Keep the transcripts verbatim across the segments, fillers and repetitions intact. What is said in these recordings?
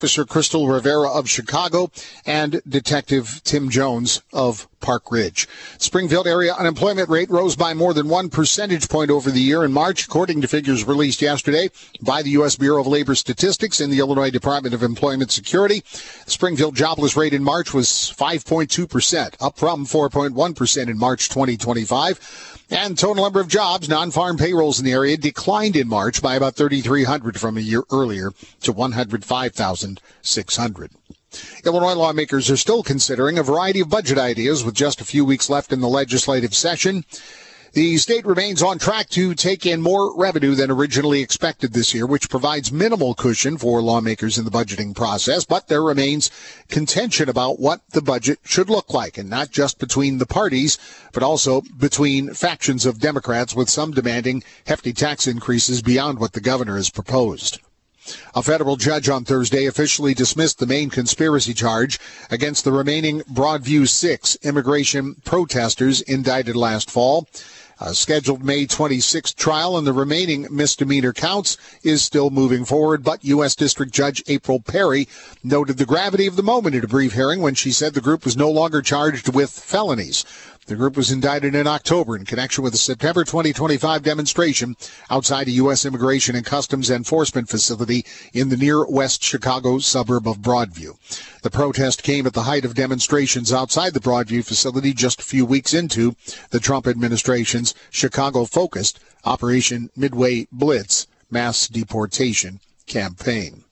Officer Crystal Rivera of Chicago and Detective Tim Jones of Park Ridge. Springfield area unemployment rate rose by more than one percentage point over the year in March, according to figures released yesterday by the U S Bureau of Labor Statistics and the Illinois Department of Employment Security. The Springfield jobless rate in March was five point two percent, up from four point one percent in March twenty twenty-five. And total number of jobs, non-farm payrolls in the area declined in March by about thirty-three hundred from a year earlier to one hundred five thousand six hundred. Illinois lawmakers are still considering a variety of budget ideas with just a few weeks left in the legislative session. The state remains on track to take in more revenue than originally expected this year, which provides minimal cushion for lawmakers in the budgeting process, but there remains contention about what the budget should look like, and not just between the parties, but also between factions of Democrats, with some demanding hefty tax increases beyond what the governor has proposed. A federal judge on Thursday officially dismissed the main conspiracy charge against the remaining Broadview Six immigration protesters indicted last fall. A scheduled May twenty-sixth trial and the remaining misdemeanor counts is still moving forward, but U S. District Judge April Perry noted the gravity of the moment at a brief hearing when she said the group was no longer charged with felonies. The group was indicted in October in connection with a September twenty twenty-five demonstration outside a U S. Immigration and Customs Enforcement facility in the near West Chicago suburb of Broadview. The protest came at the height of demonstrations outside the Broadview facility just a few weeks into the Trump administration's Chicago-focused Operation Midway Blitz mass deportation campaign.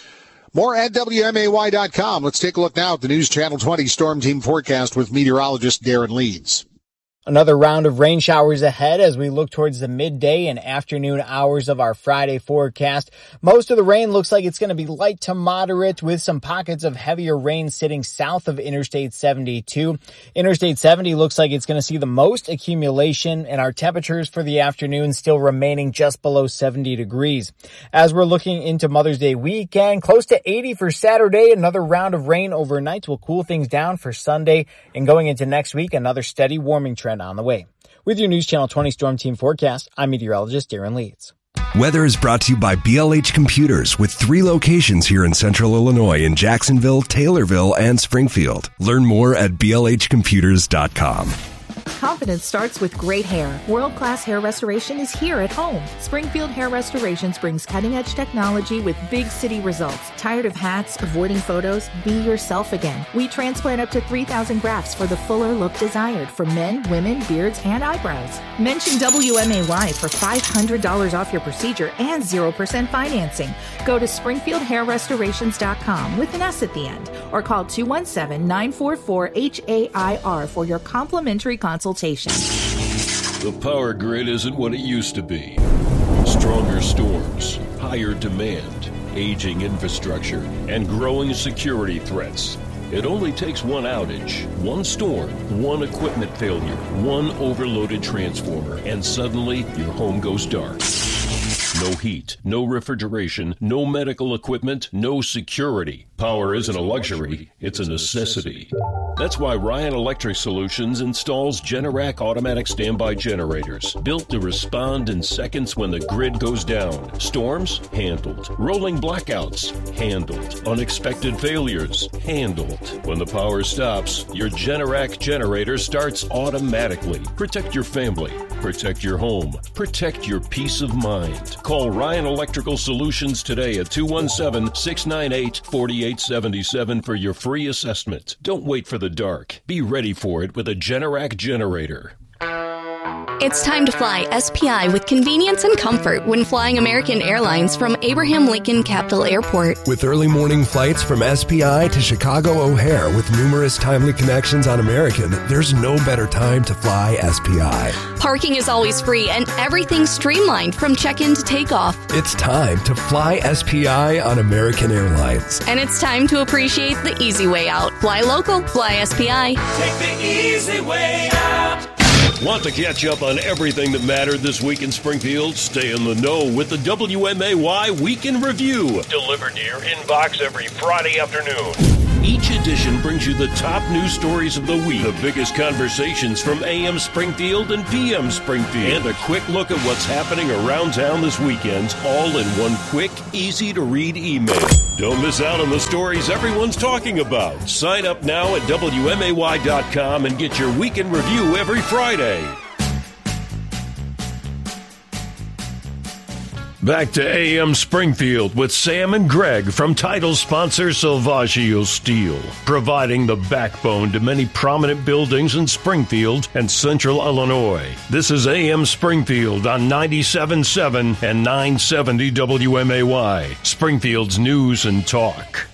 More at W M A Y dot com. Let's take a look now at the News Channel twenty Storm Team forecast with meteorologist Darren Leeds. Another round of rain showers ahead as we look towards the midday and afternoon hours of our Friday forecast. Most of the rain looks like it's going to be light to moderate, with some pockets of heavier rain sitting south of Interstate seventy-two. Interstate seventy looks like it's going to see the most accumulation, and our temperatures for the afternoon still remaining just below seventy degrees. As we're looking into Mother's Day weekend, close to eighty for Saturday. Another round of rain overnight will cool things down for Sunday, and going into next week, another steady warming trend on the way. With your News Channel twenty Storm Team forecast, I'm meteorologist Darren Leeds. Weather is brought to you by B L H Computers, with three locations here in Central Illinois in Jacksonville, Taylorville, and Springfield. Learn more at B L H computers dot com. Confidence starts with great hair. World-class hair restoration is here at home. Springfield Hair Restorations brings cutting-edge technology with big city results. Tired of hats, avoiding photos? Be yourself again. We transplant up to three thousand grafts for the fuller look desired for men, women, beards, and eyebrows. Mention W M A Y for five hundred dollars off your procedure and zero percent financing. Go to springfield hair restorations dot com with an S at the end, or call two one seven, nine four four, H A I R for your complimentary consultation. The power grid isn't what it used to be. Stronger storms, higher demand, aging infrastructure, and growing security threats. It only takes one outage, one storm, one equipment failure, one overloaded transformer, and suddenly your home goes dark. No heat, no refrigeration, no medical equipment, no security. Power isn't a luxury, it's a necessity. That's why Ryan Electric Solutions installs Generac automatic standby generators, built to respond in seconds when the grid goes down. Storms? Handled. Rolling blackouts? Handled. Unexpected failures? Handled. When the power stops, your Generac generator starts automatically. Protect your family. Protect your home. Protect your peace of mind. Call Ryan Electrical Solutions today at two one seven, six nine eight, four eight seven seven for your free assessment. Don't wait for the dark. Be ready for it with a Generac generator. It's time to fly S P I with convenience and comfort when flying American Airlines from Abraham Lincoln Capital Airport. With early morning flights from S P I to Chicago O'Hare with numerous timely connections on American, there's no better time to fly S P I. Parking is always free and everything's streamlined from check-in to takeoff. It's time to fly S P I on American Airlines. And it's time to appreciate the easy way out. Fly local, fly S P I. Take the easy way out. Want to catch up on everything that mattered this week in Springfield? Stay in the know with the W M A Y Week in Review, delivered to your inbox every Friday afternoon. Each edition brings you the top news stories of the week, the biggest conversations from A M Springfield and P M Springfield, and a quick look at what's happening around town this weekend, all in one quick, easy-to-read email. Don't miss out on the stories everyone's talking about. Sign up now at W M A Y dot com and get your weekend review every Friday. Back to A M Springfield with Sam and Greg from title sponsor Salvaggio Steel, providing the backbone to many prominent buildings in Springfield and Central Illinois. This is A M Springfield on ninety-seven point seven and nine seventy W M A Y, Springfield's news and talk.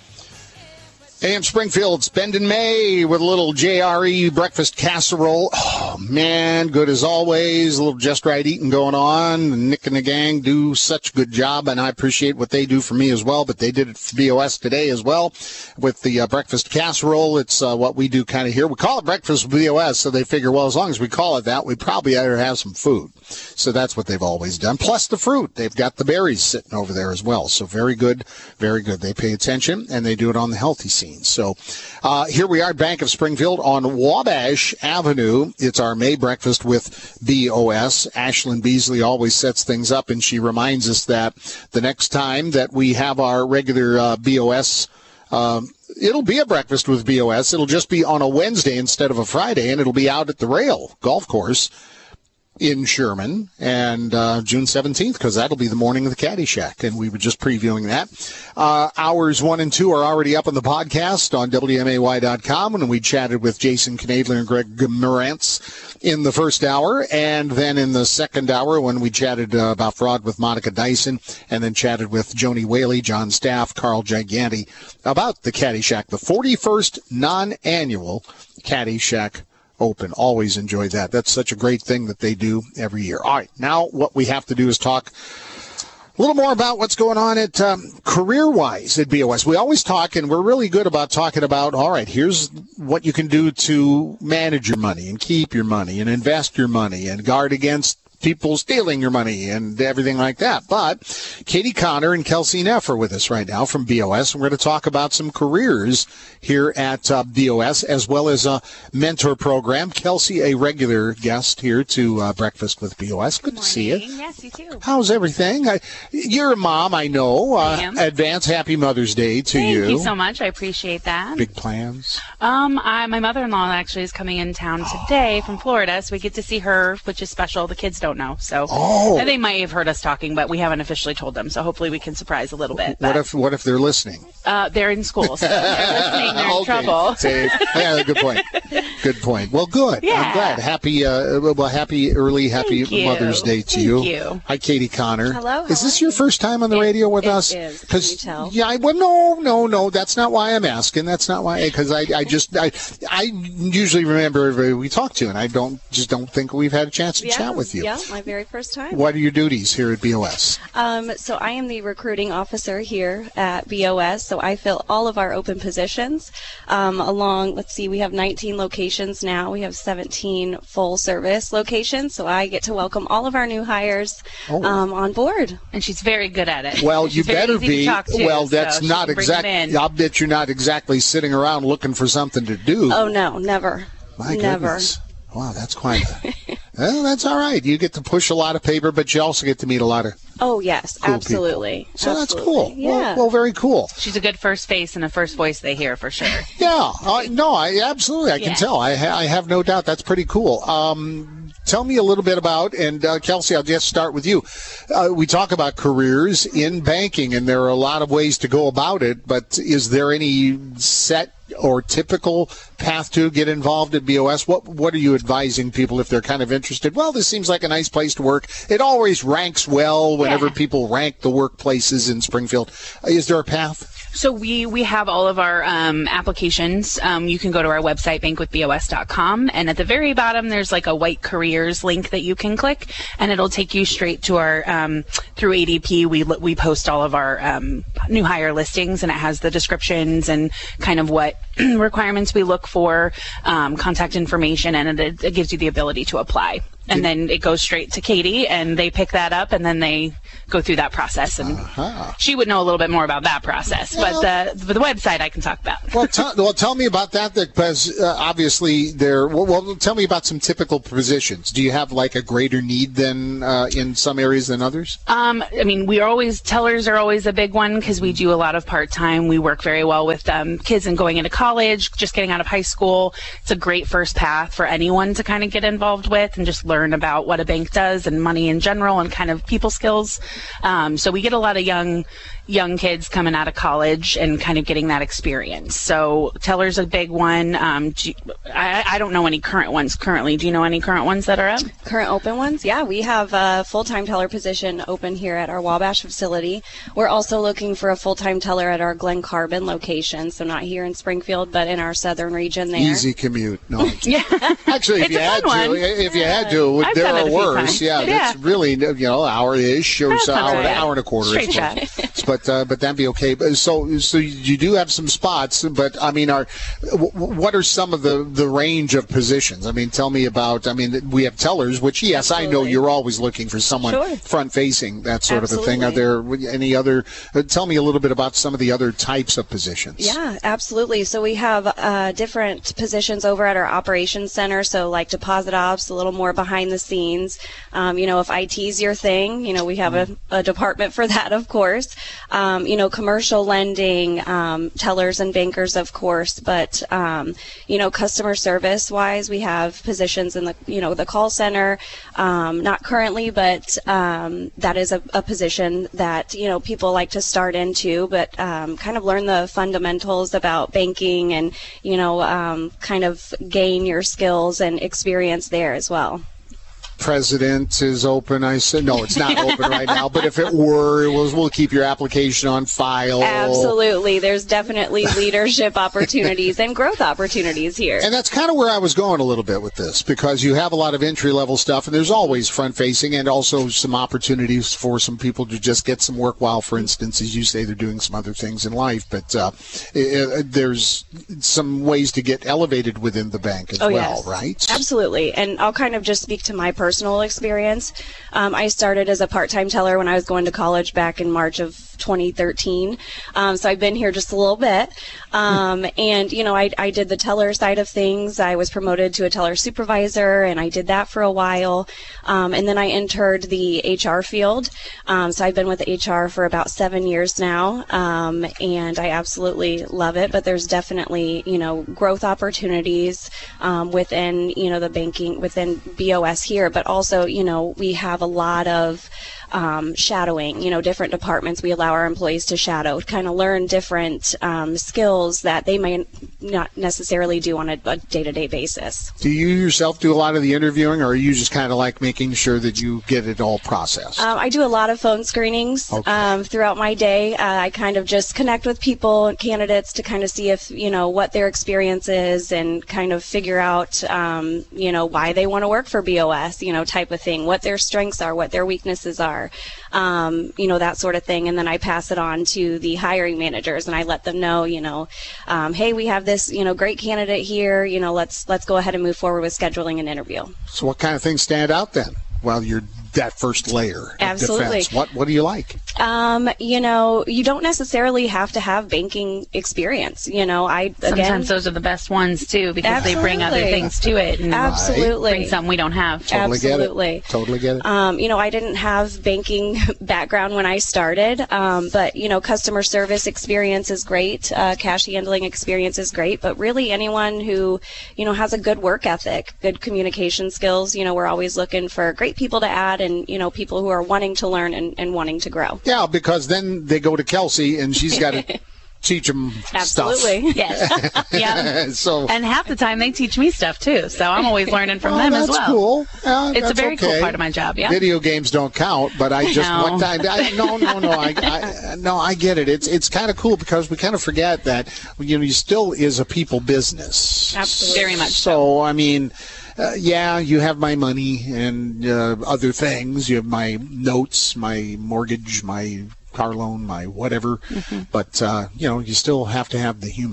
A M Springfield, spending May with a little J R E breakfast casserole. Oh, man, good as always. A little just right eating going on. Nick and the gang do such a good job, and I appreciate what they do for me as well, but they did it for B O S today as well with the uh, breakfast casserole. It's uh, what we do kind of here. We call it breakfast with B O S, so they figure, well, as long as we call it that, we probably ought to have some food. So that's what they've always done. Plus the fruit. They've got the berries sitting over there as well. So very good, very good. They pay attention, and they do it on the healthy scene. So uh, here we are at Bank of Springfield on Wabash Avenue. It's our May breakfast with B O S. Ashlyn Beasley always sets things up, and she reminds us that the next time that we have our regular uh, B O S, um, it'll be a breakfast with B O S. It'll just be on a Wednesday instead of a Friday, and it'll be out at the Rail Golf Course in Sherman, and uh, June seventeenth, because that'll be the morning of the Caddy Shack, and we were just previewing that. Uh, hours one and two are already up on the podcast on W M A Y dot com, and we chatted with Jason Knadler and Greg Morantz in the first hour, and then in the second hour when we chatted uh, about fraud with Monica Dyson, and then chatted with Joni Whaley, John Staff, Carl Giganti about the Caddy Shack, the forty-first non-annual Caddy Shack Open. Always enjoy that. That's such a great thing that they do every year. All right, now what we have to do is talk a little more about what's going on at um, career-wise at B O S. We always talk, and we're really good about talking about, all right, here's what you can do to manage your money and keep your money and invest your money and guard against people stealing your money and everything like that. But Katie Connor and Kelsey Neff are with us right now from B O S. And we're going to talk about some careers here at uh, B O S, as well as a mentor program. Kelsey, a regular guest here to uh, Breakfast with B O S. Good, Good to see you. Yes, you too. How's everything? I, you're a mom, I know. Uh, I am. Advance Happy Mother's Day to Thank you. Thank you so much. I appreciate that. Big plans? Um, I, my mother-in-law actually is coming in town today from Florida, so we get to see her, which is special. The kids don't know, so oh. they might have heard us talking, but we haven't officially told them. So hopefully we can surprise a little bit. What if what if they're listening? Uh, they're in school, so if they're listening. They're in okay. trouble. Say, yeah, good point. Good point. Well, good. Yeah. I'm glad. Happy, uh, well, happy early, happy Thank Mother's you. Day to Thank you. you. Hi, Katie Connor. Hello. Is this your first time on the it, radio with it us? It is. Because Can you tell? yeah, I, well, no, no, no. That's not why I'm asking. That's not why. Because I, I just, I, I usually remember everybody we talk to, and I don't just don't think we've had a chance to yeah, chat with you. Yeah, my very first time. What are your duties here at B O S? Um, so I am the recruiting officer here at B O S. So I fill all of our open positions. Um, along, let's see, we have nineteen locations now. We have seventeen full service locations. So I get to welcome all of our new hires Oh. um, on board. And she's very good at it. Well, She's you very better easy be. To talk to, well, that's so she not can bring them exactly. in. I'll bet you're not exactly sitting around looking for something to do. Oh, no, never. My never. goodness. Wow, that's quite. Well, that's all right. You get to push a lot of paper, but you also get to meet a lot of. Oh, yes, cool absolutely. people. So absolutely. that's cool. Yeah. Well, well, very cool. She's a good first face and a first voice they hear for sure. Yeah. Uh, no, I absolutely. I can Yeah. tell. I, ha- I have no doubt. That's pretty cool. Um, tell me a little bit about, and uh, Kelsey, I'll just start with you. Uh, we talk about careers in banking, and there are a lot of ways to go about it, but is there any set or typical path to get involved at B O S? What what are you advising people if they're kind of interested? Well, this seems like a nice place to work. It always ranks well whenever Yeah. people rank the workplaces in Springfield. Is there a path? So we, we have all of our um, applications. Um, you can go to our website, bank with B O S dot com, and at the very bottom, there's like a white careers link that you can click, and it'll take you straight to our, um, through A D P, we we post all of our um, new hire listings, and it has the descriptions and kind of what requirements we look for, um, contact information, and it, it gives you the ability to apply. and Did then it goes straight to Katie, and they pick that up, and then they go through that process. And uh-huh. she would know a little bit more about that process, well, but the, the website I can talk about. well, t- well, tell me about that, because uh, obviously there. Well, well, tell me about some typical positions. Do you have like a greater need than uh, in some areas than others? Um, I mean, we are always tellers are always a big one because we do a lot of part time. We work very well with um, kids and going into college, just getting out of high school. It's a great first path for anyone to kind of get involved with and just learn about what a bank does and money in general and kind of people skills. Um, so we get a lot of young young kids coming out of college and kind of getting that experience. So teller's a big one. Um, do you, I, I don't know any current ones currently. Do you know any current ones that are up? Current open ones? Yeah, we have a full-time teller position open here at our Wabash facility. We're also looking for a full-time teller at our Glen Carbon location, so not here in Springfield, but in our southern region there. Easy commute. No, yeah. Actually, if it's you had one. to, if you had to, I've there done are it a few worse. times. Yeah, Yeah. that's really, you know, hour-ish or That's so, not hour, bad. hour and a quarter. Straight I shot. But uh, but that'd be okay. But So so you do have some spots, but I mean, are w- what are some of the, the range of positions? I mean, tell me about. I mean, we have tellers, which yes, Absolutely. I know you're always looking for someone Sure. front-facing, that sort Absolutely. of a thing. Are there any other? Uh, tell me a little bit about some of the other types of positions. Yeah, absolutely. So we have uh, different positions over at our operations center. So like deposit ops, a little more behind the scenes. Um, you know, if I T's your thing, you know, we have a, a department for that, of course. Um, you know, commercial lending, um, tellers and bankers, of course. But, um, you know, customer service wise, we have positions in the, you know, the call center. Um, not currently, but um, that is a, a position that, you know, people like to start into, but um, kind of learn the fundamentals about banking and, you know, um, kind of gain your skills and experience there as well. President is open. I said no, it's not open right now. But if it were, it was, we'll keep your application on file. Absolutely, there's definitely leadership opportunities and growth opportunities here. And that's kind of where I was going a little bit with this, because you have a lot of entry level stuff, and there's always front facing, and also some opportunities for some people to just get some work while, for instance, as you say, they're doing some other things in life. But uh, it, there's some ways to get elevated within the bank as oh, well, yes. right? Absolutely. And I'll kind of just speak to my personal experience. Um, I started as a part-time teller when I was going to college back in March of twenty thirteen. Um, so I've been here just a little bit. Um, and, you know, I, I did the teller side of things. I was promoted to a teller supervisor, and I did that for a while. Um, and then I entered the H R field. Um, so I've been with H R for about seven years now. Um, and I absolutely love it. But there's definitely, you know, growth opportunities um, within, you know, the banking, within B O S here. But also, you know, we have a lot of Um, shadowing, you know, different departments. We allow our employees to shadow, kind of learn different um, skills that they may not necessarily do on a, a day-to-day basis. Do you yourself do a lot of the interviewing, or are you just kind of like making sure that you get it all processed? Um, I do a lot of phone screenings okay. um, throughout my day. Uh, I kind of just connect with people and candidates to kind of see if, you know, what their experience is and kind of figure out, um, you know, why they want to work for B O S, you know, type of thing, what their strengths are, what their weaknesses are. Um, you know, that sort of thing. And then I pass it on to the hiring managers, and I let them know, you know, um, hey, we have this, you know, great candidate here. You know, let's let's go ahead and move forward with scheduling an interview. So what kind of things stand out then? Well, you're that first layer of Absolutely. defense. What what do you like? Um, you know, you don't necessarily have to have banking experience. You know, I again, sometimes those are the best ones too, because Absolutely. they bring other things to it and Absolutely. bring something we don't have. Totally Absolutely. get it. Totally get it. Um, you know, I didn't have banking background when I started, um, but, you know, customer service experience is great. Uh, cash handling experience is great. But really anyone who, you know, has a good work ethic, good communication skills, you know, we're always looking for great people to add and, you know, people who are wanting to learn and, and wanting to grow. Yeah, because then they go to Kelsey and she's got to teach them Absolutely. stuff. Yes. Yeah. So, and half the time they teach me stuff too, so I'm always learning from oh, them that's as well. Cool. Yeah, it's that's a very okay. cool part of my job. Yeah. Video games don't count, but I just No. one time. I, no, no, no. I, I no, I get it. It's it's kind of cool because we kind of forget that you know you still is a people business. Absolutely. Very much so. So I mean. Uh, yeah, you have my money and uh, other things. You have my notes, my mortgage, my car loan, my whatever. Mm-hmm. But, uh, you know, you still have to have the human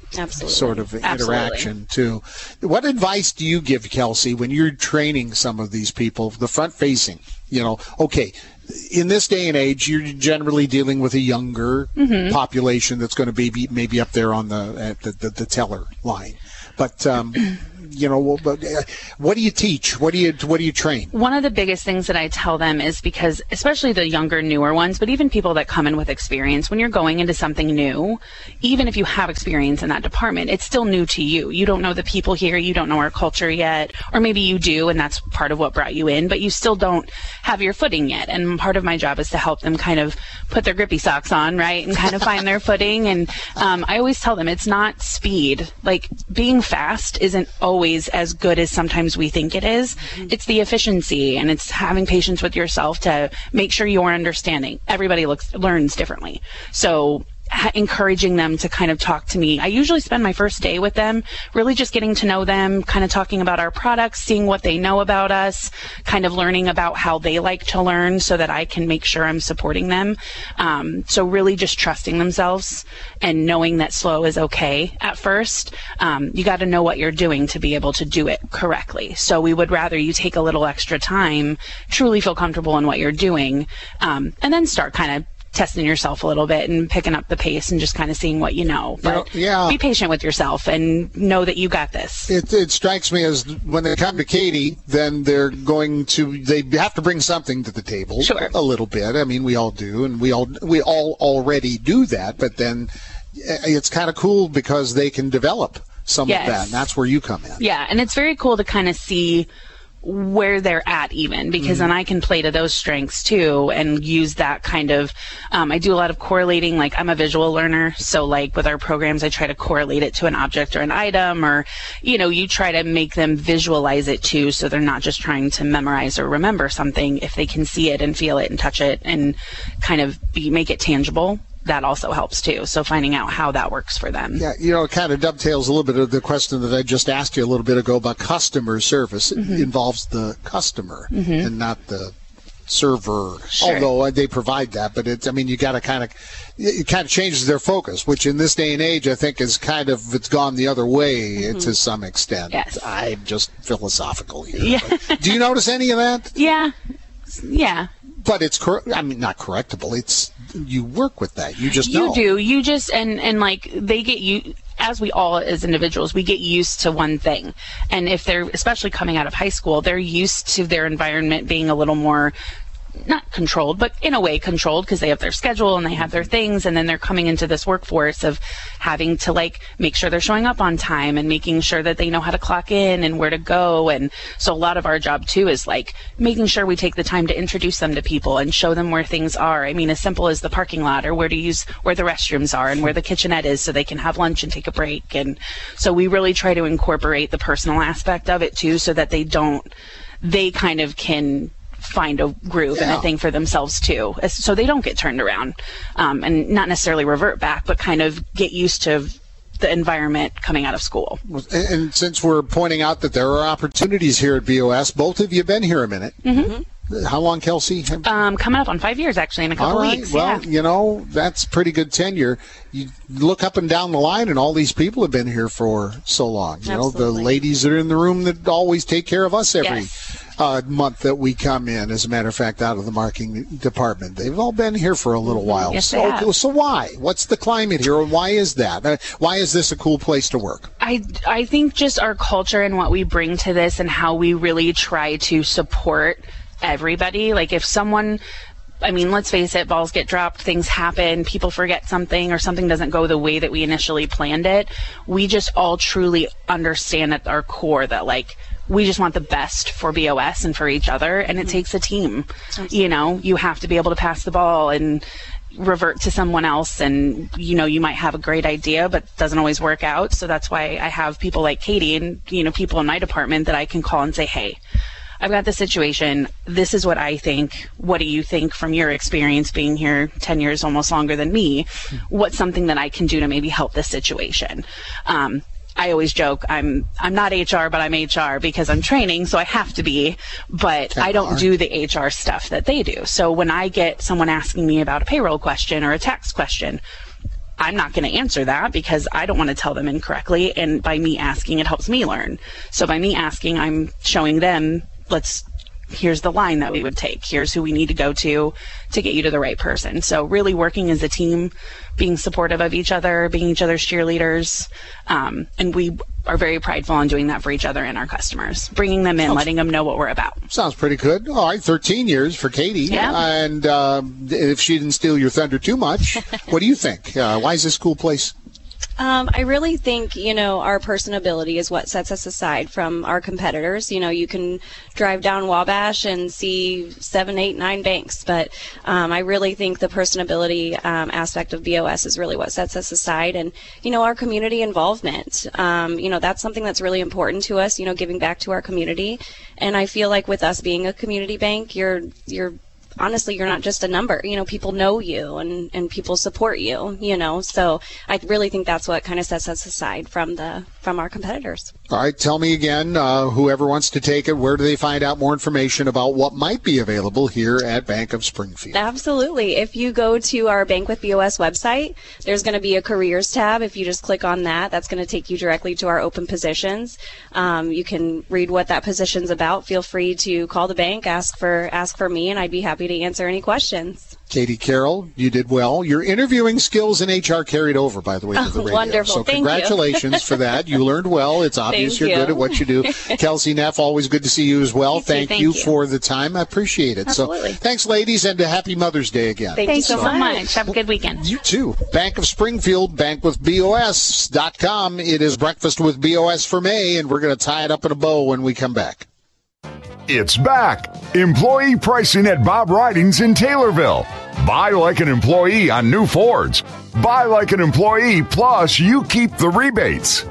Absolutely. sort of Absolutely. interaction too. What advice do you give, Kelsey, when you're training some of these people, the front facing? You know, okay, in this day and age, you're generally dealing with a younger mm-hmm. population that's going to be maybe up there on the at the, the, the teller line. But um, you know, what do you teach? What do you what do you train? One of the biggest things that I tell them is because, especially the younger, newer ones, but even people that come in with experience, when you're going into something new, even if you have experience in that department, it's still new to you. You don't know the people here, you don't know our culture yet, or maybe you do, and that's part of what brought you in, but you still don't have your footing yet. And part of my job is to help them kind of put their grippy socks on, right, and kind of find their footing. And um, I always tell them it's not speed. Like, being fast isn't always as good as sometimes we think it is. Mm-hmm. It's the efficiency, and it's having patience with yourself to make sure you're understanding. Everybody looks learns differently. So encouraging them to kind of talk to me. I usually spend my first day with them, really just getting to know them, kind of talking about our products, seeing what they know about us, kind of learning about how they like to learn so that I can make sure I'm supporting them. Um, so really just trusting themselves and knowing that slow is okay at first. Um, you got to know what you're doing to be able to do it correctly. So we would rather you take a little extra time, truly feel comfortable in what you're doing, um, and then start kind of testing yourself a little bit and picking up the pace and just kind of seeing what you know. But you know, yeah. be patient with yourself and know that you got this. It, it strikes me as when they come to Katie, then they're going to, they have to bring something to the table. Sure. A little bit. I mean, we all do, and we all, we all already do that, but then it's kind of cool because they can develop some yes. of that, and that's where you come in. Yeah, and it's very cool to kind of see where they're at even, because mm-hmm. then I can play to those strengths too and use that kind of, um, I do a lot of correlating, like I'm a visual learner. So like with our programs, I try to correlate it to an object or an item, or, you know, you try to make them visualize it too. So they're not just trying to memorize or remember something. If they can see it and feel it and touch it and kind of be, make it tangible, that also helps too. So finding out how that works for them. Yeah, you know, it kind of dovetails a little bit of the question that I just asked you a little bit ago about customer service. It mm-hmm. involves the customer mm-hmm. and not the server, sure. although they provide that. But it's, I mean, you got to kind of, it kind of changes their focus, which in this day and age, I think is kind of, it's gone the other way mm-hmm. to some extent. Yes. I'm just philosophical here. Yeah. Do you notice any of that? Yeah. Yeah. But it's, cor- I mean, not correctable. It's, you work with that. You just you know. do. You just, and, and like, they get you, as we all as individuals, we get used to one thing. And if they're, especially coming out of high school, they're used to their environment being a little more, not controlled, but in a way controlled, because they have their schedule and they have their things, and then they're coming into this workforce of having to like make sure they're showing up on time and making sure that they know how to clock in and where to go. And so a lot of our job too is like making sure we take the time to introduce them to people and show them where things are. I mean, as simple as the parking lot, or where to use, where the restrooms are and where the kitchenette is so they can have lunch and take a break. And so we really try to incorporate the personal aspect of it too, so that they don't, they kind of can find a groove yeah. and a thing for themselves too, so they don't get turned around, um, and not necessarily revert back, but kind of get used to the environment coming out of school. And since we're pointing out that there are opportunities here at B O S, both of you have been here a minute. Mm-hmm. How long, Kelsey? Um, coming up on five years, actually, in a couple all right. weeks. Well, yeah. you know, that's pretty good tenure. You look up and down the line, and all these people have been here for so long. You Absolutely. know, the ladies that are in the room that always take care of us every yes. uh, month that we come in, as a matter of fact, out of the marketing department. They've all been here for a little mm-hmm. while. Yes, so, they have. so why? What's the climate here, and why is that? Uh, why is this a cool place to work? I, I think just our culture and what we bring to this, and how we really try to support everybody. Like if someone, I mean, let's face it, balls get dropped, things happen, people forget something, or something doesn't go the way that we initially planned it. We just all truly understand at our core that like, we just want the best for B O S and for each other, and it mm-hmm. takes a team. Absolutely. You know, you have to be able to pass the ball and revert to someone else, and you know, you might have a great idea but doesn't always work out. So that's why I have people like Katie and, you know, people in my department that I can call and say, hey, I've got this situation. This is what I think. What do you think from your experience being here ten years, almost longer than me? What's something that I can do to maybe help this situation? Um, I always joke, I'm I'm not H R, but I'm H R because I'm training, so I have to be. But I don't do the H R stuff that they do. So when I get someone asking me about a payroll question or a tax question, I'm not going to answer that because I don't want to tell them incorrectly. And by me asking, it helps me learn. So by me asking, I'm showing them, let's, here's the line that we would take. Here's who we need to go to to get you to the right person. So really working as a team, being supportive of each other, being each other's cheerleaders. Um, and we are very prideful on doing that for each other and our customers, bringing them in, sounds, letting them know what we're about. Sounds pretty good. All right, thirteen years for Katie. Yeah. And uh, if she didn't steal your thunder too much, what do you think? Uh, why is this a cool place? Um, I really think, you know, our personability is what sets us aside from our competitors. You know, you can drive down Wabash and see seven, eight, nine banks, but um, I really think the personability um, aspect of B O S is really what sets us aside. And, you know, our community involvement, um, you know, that's something that's really important to us, you know, giving back to our community. And I feel like with us being a community bank, you're, you're, honestly, you're not just a number. You know, people know you and, and people support you, you know. So I really think that's what kind of sets us aside from the from our competitors. All right, tell me again, uh, whoever wants to take it, where do they find out more information about what might be available here at Bank of Springfield? Absolutely. If you go to our Bank with B O S website, there's going to be a careers tab. If you just click on that, that's going to take you directly to our open positions. Um, you can read what that position's about. Feel free to call the bank, ask for ask for me, and I'd be happy to answer any questions. Katie Carroll, you did well. Your interviewing skills in H R carried over, by the way, to the radio. Wonderful. So Thank congratulations you. for that. You learned well. It's obvious Thank you're you. good at what you do. Kelsey Neff, always good to see you as well. You too. Thank, Thank you, you for the time. I appreciate it. Absolutely. So thanks, ladies, and a happy Mother's Day again. Thank, Thank you so, so much. much. Have a good weekend. You too. Bank of Springfield, bank with B O S dot com. It is Breakfast with B O S for May, and we're going to tie it up in a bow when we come back. It's back. Employee pricing at Bob Ridings in Taylorville. Buy like an employee on new Fords. Buy like an employee, plus you keep the rebates.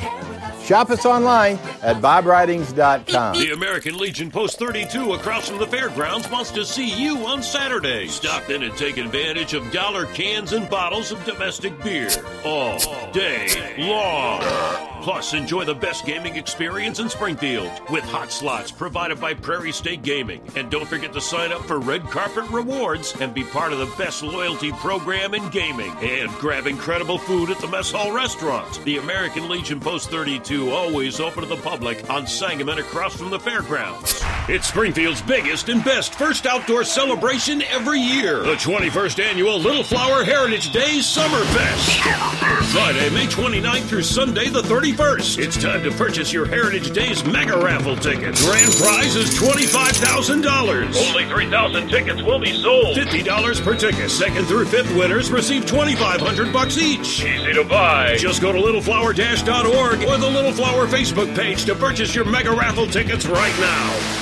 Shop us online at bob ridings dot com. The American Legion Post thirty-two across from the fairgrounds wants to see you on Saturday. Stop in and take advantage of dollar cans and bottles of domestic beer all day long. Plus, enjoy the best gaming experience in Springfield with hot slots provided by Prairie State Gaming. And don't forget to sign up for Red Carpet Rewards and be part of the best loyalty program in gaming. And grab incredible food at the Mess Hall Restaurant. The American Legion Post thirty-two, always open to the public on Sangamon across from the fairgrounds. It's Springfield's biggest and best first outdoor celebration every year. The twenty-first Annual Little Flower Heritage Days Summerfest. Friday, May twenty-ninth through Sunday, the thirty-first. It's time to purchase your Heritage Days mega raffle tickets. Grand prize is twenty-five thousand dollars. Only three thousand tickets will be sold. fifty dollars per ticket. Second through fifth winners receive twenty-five hundred bucks each. Easy to buy. Just go to little flower dash dot org or the Little Flower Facebook page to purchase your mega raffle tickets right now.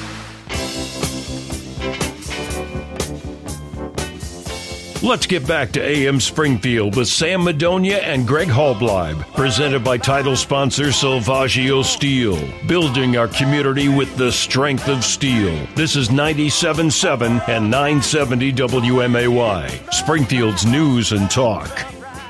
Let's get back to A M Springfield with Sam Madonia and Greg Halbleib, presented by title sponsor Salvaggio Steel, building our community with the strength of steel. This is ninety-seven point seven and nine seventy W M A Y, Springfield's news and talk.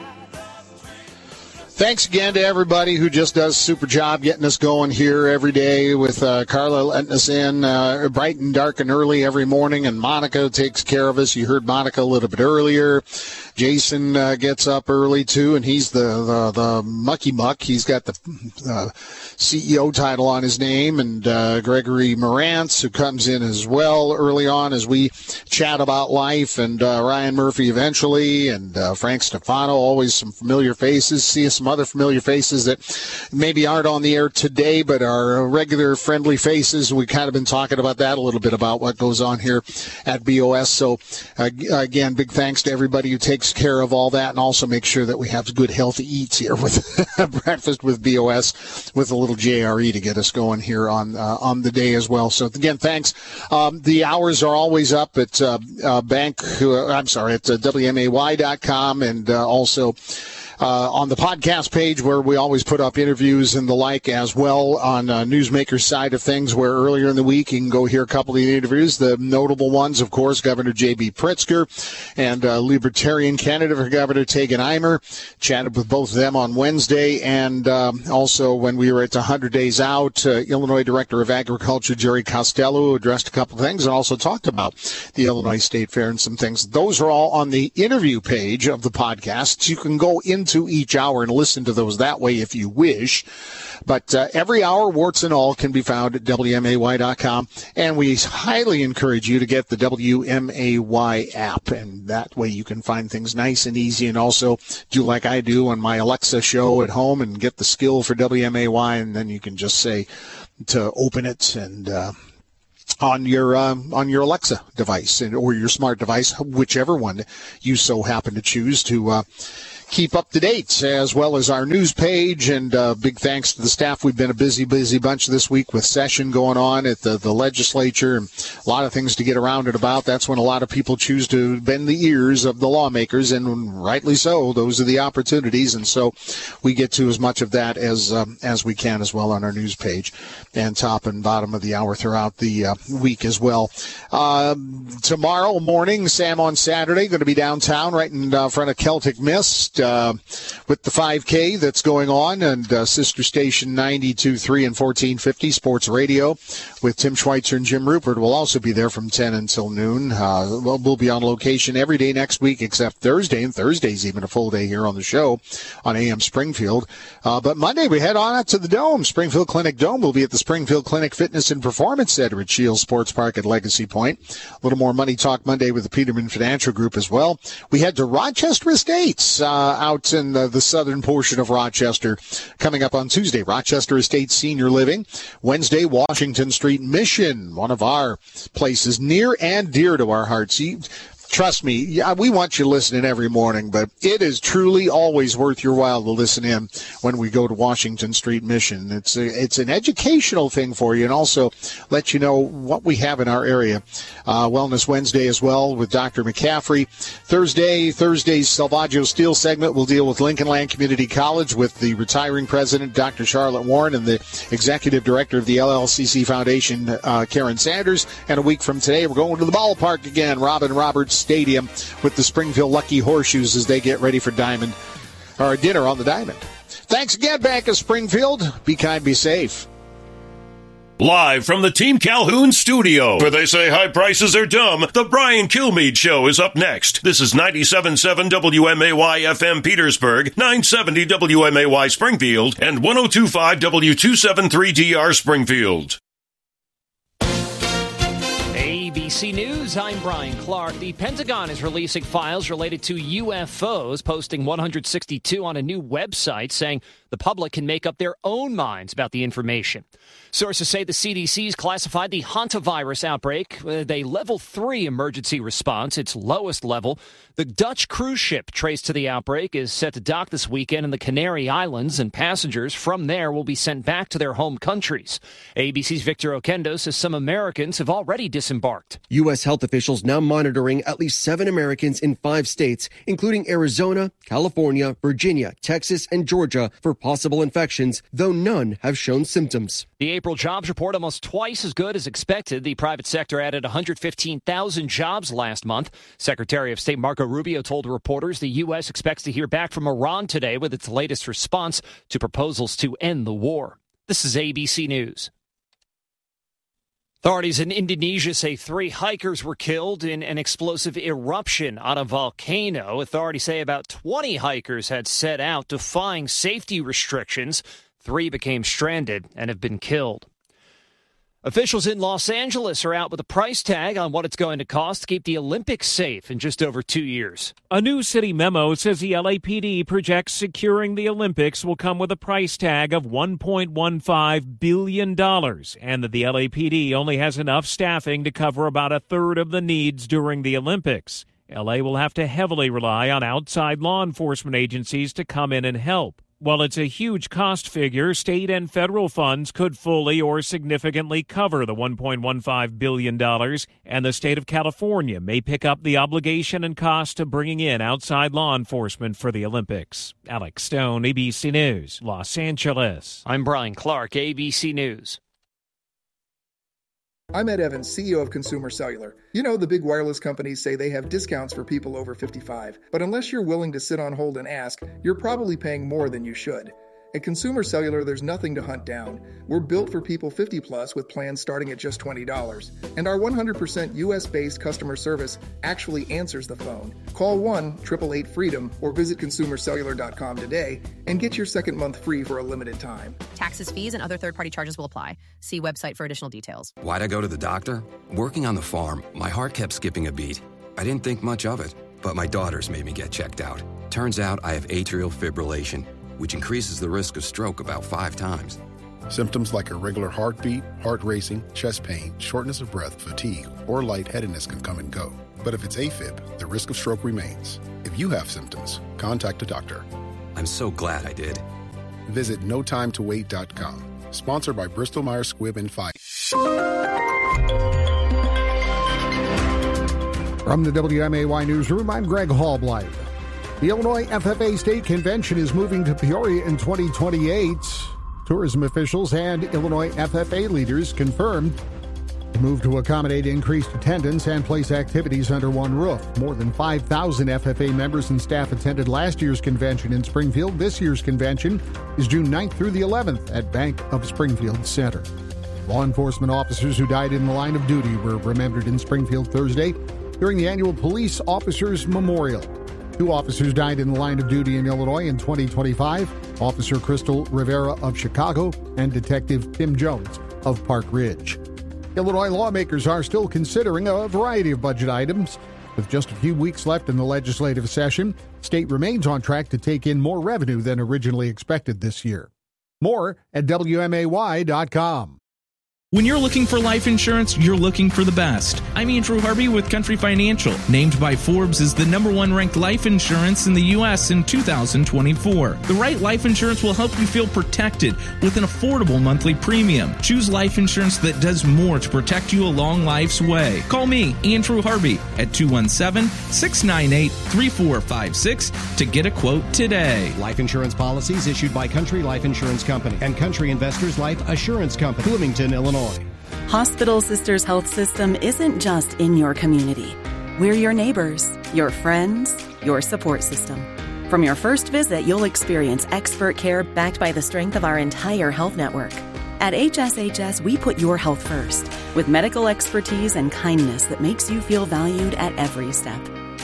Thanks again to everybody who just does a super job getting us going here every day with uh, Carla letting us in uh, bright and dark and early every morning, and Monica takes care of us. You heard Monica a little bit earlier. Jason uh, gets up early, too, and he's the, the, the mucky muck. He's got the uh, C E O title on his name, and uh, Gregory Morantz, who comes in as well early on as we chat about life, and uh, Ryan Murphy eventually, and uh, Frank Stefano, always some familiar faces. See some other familiar faces that maybe aren't on the air today, but are regular friendly faces. We kind of been talking about that a little bit, about what goes on here at B O S. So, uh, again, big thanks to everybody who takes care of all that, and also make sure that we have good healthy eats here with Breakfast with B O S with a little J R E to get us going here on uh, on the day as well. So again, thanks. Um, the hours are always up at uh, uh, bank. Uh, I'm sorry, at uh, W M A Y dot com, and uh, also uh, on the podcast page where we always put up interviews and the like as well on uh, Newsmaker's side of things, where earlier in the week you can go hear a couple of the interviews. The notable ones, of course, Governor J B. Pritzker and uh, Libertarian candidate for Governor Tegan Eimer. Chatted with both of them on Wednesday. And um, also when we were at one hundred Days Out, uh, Illinois Director of Agriculture Jerry Costello addressed a couple of things and also talked about the Illinois State Fair and some things. Those are all on the interview page of the podcast. You can go into each hour and listen to those that way if you wish. But uh, every hour, warts and all, can be found at W M A Y dot com. And we highly encourage you to get the W M A Y app. And that way you can find things nice and easy, and also do like I do on my Alexa show at home and get the skill for W M A Y. And then you can just say to open it and uh, on your uh, on your Alexa device and or your smart device, whichever one you so happen to choose to uh, keep up to date, as well as our news page. And uh, big thanks to the staff. We've been a busy, busy bunch this week with session going on at the, the legislature, and a lot of things to get around and about. That's when a lot of people choose to bend the ears of the lawmakers, and rightly so. Those are the opportunities, and so we get to as much of that as um, as we can as well on our news page, and top and bottom of the hour throughout the uh, week as well. Uh, tomorrow morning, Sam on Saturday, going to be downtown right in uh, front of Celtic Mist. Uh, with the five K that's going on, and uh, sister station ninety-two point three and fourteen fifty Sports Radio with Tim Schweitzer and Jim Rupert will also be there from ten until noon. Uh, we'll, we'll be on location every day next week except Thursday, and Thursday's even a full day here on the show on A M Springfield. Uh, but Monday we head on out to the Dome. Springfield Clinic Dome will be at the Springfield Clinic Fitness and Performance Center at Shields Sports Park at Legacy Point. A little more Money Talk Monday with the Peterman Financial Group as well. We head to Rochester Estates, uh, out in the, the southern portion of Rochester, coming up on Tuesday. Rochester Estates Senior Living. Wednesday, Washington Street Mission, one of our places near and dear to our hearts. You, trust me, yeah, we want you listening every morning, but it is truly always worth your while to listen in when we go to Washington Street Mission. It's a, it's an educational thing for you, and also let you know what we have in our area. Uh, Wellness Wednesday as well with Doctor McCaffrey. Thursday, Thursday's Salvaggio Steel segment will deal with Lincoln Land Community College with the retiring president, Doctor Charlotte Warren, and the executive director of the L L C C Foundation, uh, Karen Sanders. And a week from today, we're going to the ballpark again, Robin Roberts Stadium, with the Springfield Lucky Horseshoes as they get ready for Diamond, or dinner on the Diamond. Thanks again, Bank of Springfield. Be kind, be safe. Live from the Team Calhoun studio, where they say high prices are dumb, the Brian Kilmeade Show is up next. This is ninety-seven point seven W M A Y F M Petersburg, nine seventy W M A Y Springfield, and one oh two point five W two seventy-three D R Springfield. A B C News, I'm Brian Clark. The Pentagon is releasing files related to U F Os, posting one hundred sixty-two on a new website, saying the public can make up their own minds about the information. Sources say the C D C's classified the hantavirus outbreak with a level three emergency response, its lowest level. The Dutch cruise ship traced to the outbreak is set to dock this weekend in the Canary Islands, and passengers from there will be sent back to their home countries. A B C's Victor Okendo says some Americans have already disembarked. U S health officials now monitoring at least seven Americans in five states, including Arizona, California, Virginia, Texas, and Georgia, for possible infections, though none have shown symptoms. The April jobs report almost twice as good as expected. The private sector added one hundred fifteen thousand jobs last month. Secretary of State Marco Rubio told reporters the U S expects to hear back from Iran today with its latest response to proposals to end the war. This is A B C News. Authorities in Indonesia say three hikers were killed in an explosive eruption on a volcano. Authorities say about twenty hikers had set out defying safety restrictions. Three became stranded and have been killed. Officials in Los Angeles are out with a price tag on what it's going to cost to keep the Olympics safe in just over two years. A new city memo says the L A P D projects securing the Olympics will come with a price tag of one point one five billion dollars, and that the L A P D only has enough staffing to cover about a third of the needs during the Olympics. L A will have to heavily rely on outside law enforcement agencies to come in and help. While it's a huge cost figure, state and federal funds could fully or significantly cover the one point one five billion dollars, and the state of California may pick up the obligation and cost of bringing in outside law enforcement for the Olympics. Alex Stone, A B C News, Los Angeles. I'm Brian Clark, A B C News. I'm Ed Evans, C E O of Consumer Cellular. You know, the big wireless companies say they have discounts for people over fifty-five, but unless you're willing to sit on hold and ask, you're probably paying more than you should. At Consumer Cellular, there's nothing to hunt down. We're built for people fifty plus with plans starting at just twenty dollars. And our one hundred percent U S-based customer service actually answers the phone. Call one eight eight eight freedom or visit consumer cellular dot com today and get your second month free for a limited time. Taxes, fees, and other third-party charges will apply. See website for additional details. Why'd I go to the doctor? Working on the farm, my heart kept skipping a beat. I didn't think much of it, but my daughters made me get checked out. Turns out I have atrial fibrillation, which increases the risk of stroke about five times. Symptoms like irregular heartbeat, heart racing, chest pain, shortness of breath, fatigue, or lightheadedness can come and go. But if it's AFib, the risk of stroke remains. If you have symptoms, contact a doctor. I'm so glad I did. Visit no time to wait dot com. Sponsored by Bristol Myers Squibb and Pfizer. From the W M A Y Newsroom, I'm Greg Hallblight. The Illinois F F A State Convention is moving to Peoria in twenty twenty-eight. Tourism officials and Illinois F F A leaders confirmed the move to accommodate increased attendance and place activities under one roof. More than five thousand F F A members and staff attended last year's convention in Springfield. This year's convention is June ninth through the eleventh at Bank of Springfield Center. Law enforcement officers who died in the line of duty were remembered in Springfield Thursday during the annual Police Officers Memorial. Two officers died in the line of duty in Illinois in twenty twenty-five, Officer Crystal Rivera of Chicago and Detective Tim Jones of Park Ridge. Illinois lawmakers are still considering a variety of budget items. With just a few weeks left in the legislative session, the state remains on track to take in more revenue than originally expected this year. More at W M A Y dot com. When you're looking for life insurance, you're looking for the best. I'm Andrew Harvey with Country Financial, named by Forbes as the number one ranked life insurance in the U S in two thousand twenty-four. The right life insurance will help you feel protected with an affordable monthly premium. Choose life insurance that does more to protect you along life's way. Call me, Andrew Harvey, at two one seven, six nine eight, three four five six to get a quote today. Life insurance policies issued by Country Life Insurance Company and Country Investors Life Assurance Company, Bloomington, Illinois. Hospital Sisters Health System isn't just in your community. We're your neighbors, your friends, your support system. From your first visit, you'll experience expert care backed by the strength of our entire health network. At H S H S, we put your health first, with medical expertise and kindness that makes you feel valued at every step.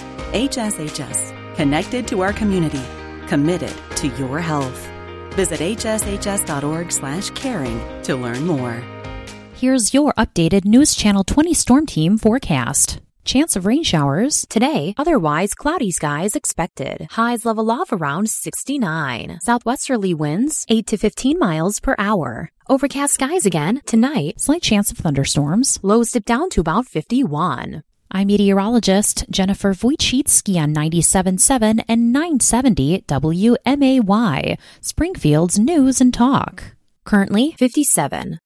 H S H S, connected to our community, committed to your health. Visit H S H S dot org slash caring to learn more. Here's your updated News Channel twenty Storm Team forecast. Chance of rain showers today, otherwise cloudy skies expected. Highs level off around sixty-nine. Southwesterly winds eight to fifteen miles per hour. Overcast skies again tonight, slight chance of thunderstorms. Lows dip down to about fifty-one. I'm meteorologist Jennifer Wojcicki on ninety-seven point seven and nine seventy W M A Y, Springfield's News and Talk. Currently fifty-seven.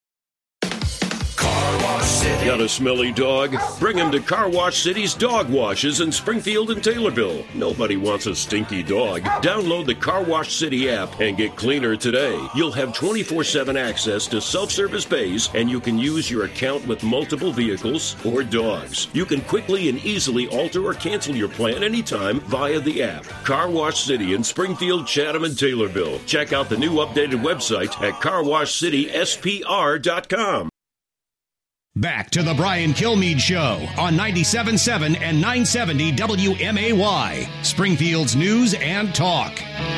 Got a smelly dog? Bring him to Car Wash City's Dog Washes in Springfield and Taylorville. Nobody wants a stinky dog. Download the Car Wash City app and get cleaner today. You'll have twenty-four seven access to self-service bays, and you can use your account with multiple vehicles or dogs. You can quickly and easily alter or cancel your plan anytime via the app. Car Wash City in Springfield, Chatham, and Taylorville. Check out the new updated website at car wash city s p r dot com. Back to the Brian Kilmeade Show on ninety-seven point seven and nine seventy W M A Y, Springfield's News and Talk.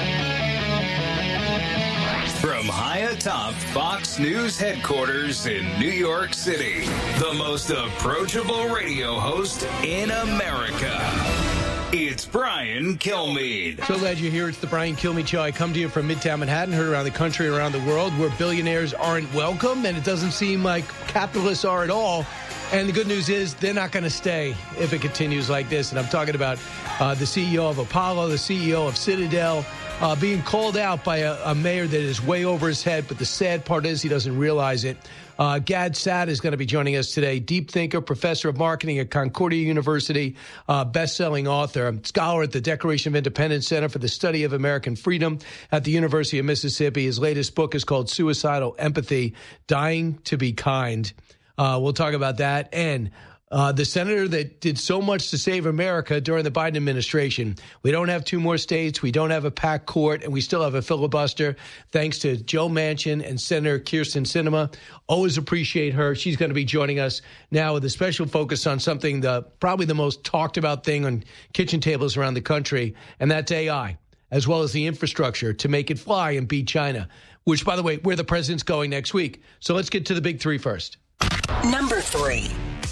From high atop Fox News headquarters in New York City, the most approachable radio host in America. It's Brian Kilmeade. So glad you're here. It's the Brian Kilmeade Show. I come to you from Midtown Manhattan, heard around the country, around the world, where billionaires aren't welcome, and it doesn't seem like capitalists are at all. And the good news is they're not going to stay if it continues like this. And I'm talking about uh, the C E O of Apollo, the C E O of Citadel, uh, being called out by a, a mayor that is way over his head. But the sad part is he doesn't realize it. Uh, Gad Saad is going to be joining us today. Deep thinker, professor of marketing at Concordia University, uh, best-selling author, scholar at the Declaration of Independence Center for the Study of American Freedom at the University of Mississippi. His latest book is called Suicidal Empathy, Dying to be Kind. Uh, we'll talk about that. And Uh, the senator that did so much to save America during the Biden administration. We don't have two more states. We don't have a packed court, and we still have a filibuster. Thanks to Joe Manchin and Senator Kyrsten Sinema. Always appreciate her. She's going to be joining us now with a special focus on something, the probably the most talked about thing on kitchen tables around the country, and that's A I, as well as the infrastructure to make it fly and beat China, which, by the way, where the president's going next week. So let's get to the big three first. Number three.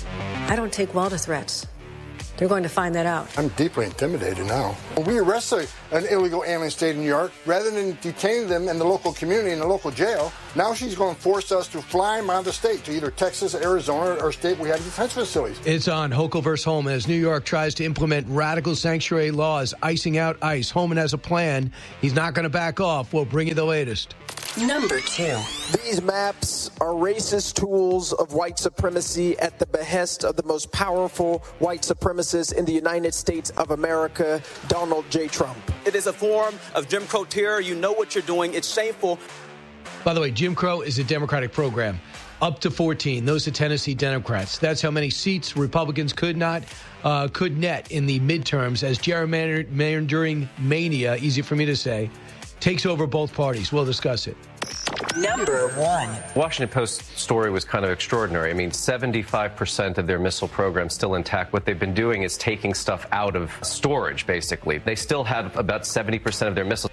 I don't take well to threats. They're going to find that out. I'm deeply intimidated now. We arrested an illegal alien state in New York. Rather than detaining them in the local community, in the local jail, now she's going to force us to fly them out of the state to either Texas, Arizona, or state we have detention facilities. It's on Hochul versus Holman as New York tries to implement radical sanctuary laws, icing out ICE. Holman has a plan. He's not going to back off. We'll bring you the latest. Number two. These maps are racist tools of white supremacy at the behest of the most powerful white supremacist in the United States of America, Donald J. Trump. It is a form of Jim Crow terror. You know what you're doing. It's shameful. By the way, Jim Crow is a Democratic program. Up to fourteen. Those are Tennessee Democrats. That's how many seats Republicans could not, uh, could net in the midterms as gerrymandering mania, easy for me to say, takes over both parties. We'll discuss it. Number one. Washington Post story was kind of extraordinary. I mean, seventy-five percent of their missile program still intact. What they've been doing is taking stuff out of storage, basically. They still have about seventy percent of their missiles.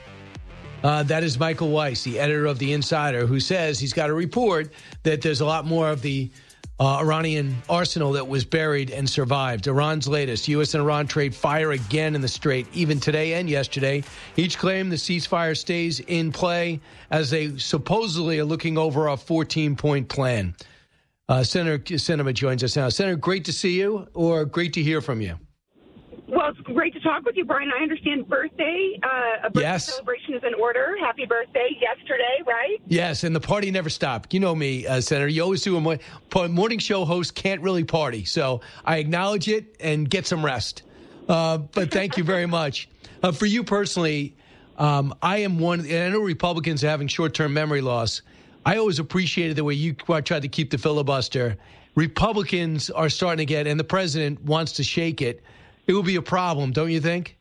Uh, that is Michael Weiss, the editor of The Insider, who says he's got a report that there's a lot more of the Uh, Iranian arsenal that was buried and survived. Iran's latest. U S and Iran trade fire again in the Strait, even today and yesterday. Each claim the ceasefire stays in play as they supposedly are looking over a fourteen-point plan. Uh, Senator Sinema joins us now. Senator, great to see you, or great to hear from you. Well, it's great to talk with you, Brian. I understand birthday, uh, a birthday yes. celebration is in order. Happy birthday yesterday, right? Yes, and the party never stopped. You know me, uh, Senator. You always do a mo- morning show host can't really party. So I acknowledge it and get some rest. Uh, but thank you very much. Uh, for you personally, um, I am one, and I know Republicans are having short-term memory loss. I always appreciated the way you tried to keep the filibuster. Republicans are starting to get, and the president wants to shake it. It will be a problem, don't you think?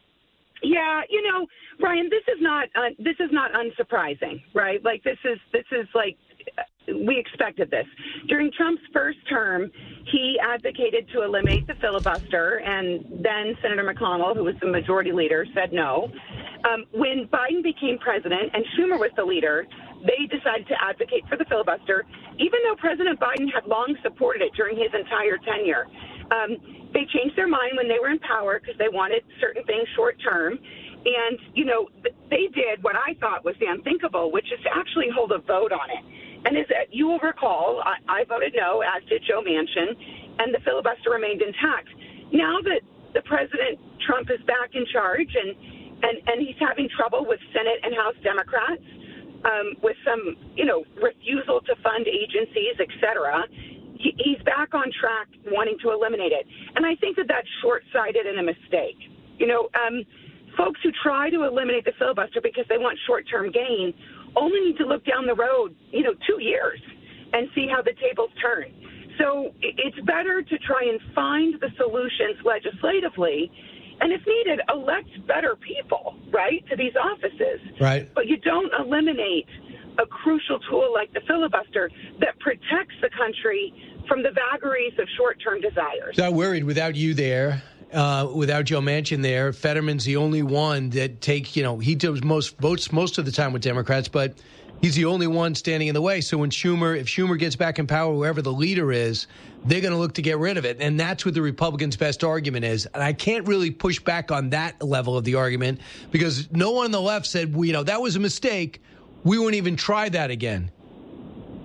Yeah, you know, Brian, this is not uh, this is not unsurprising, right? Like this is this is like we expected this. During Trump's first term, he advocated to eliminate the filibuster, and then Senator McConnell, who was the majority leader, said no. Um, when Biden became president and Schumer was the leader, they decided to advocate for the filibuster, even though President Biden had long supported it during his entire tenure. Um, they changed their mind when they were in power because they wanted certain things short term. And, you know, they did what I thought was the unthinkable, which is to actually hold a vote on it. And as you will recall, I, I voted no, as did Joe Manchin, and the filibuster remained intact. Now that the President Trump is back in charge and, and, and he's having trouble with Senate and House Democrats, um, with some, you know, refusal to fund agencies, et cetera, he's back on track wanting to eliminate it. And I think that that's short-sighted and a mistake. You know, um, folks who try to eliminate the filibuster because they want short-term gain only need to look down the road, you know, two years and see how the tables turn. So it's better to try and find the solutions legislatively and, if needed, elect better people, right, to these offices. Right. But you don't eliminate a crucial tool like the filibuster that protects the country from the vagaries of short-term desires. So I'm worried without you there, uh, without Joe Manchin there. Fetterman's the only one that takes, you know, he does most votes most of the time with Democrats, but he's the only one standing in the way. So when Schumer, if Schumer gets back in power, whoever the leader is, they're going to look to get rid of it. And that's what the Republicans' best argument is. And I can't really push back on that level of the argument because no one on the left said, well, you know, that was a mistake. We won't even try that again.